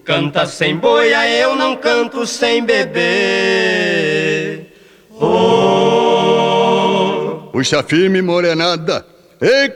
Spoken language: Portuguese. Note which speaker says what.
Speaker 1: Canta sem boia, eu não canto sem beber. Oh.
Speaker 2: Puxa firme, morenada. Ei,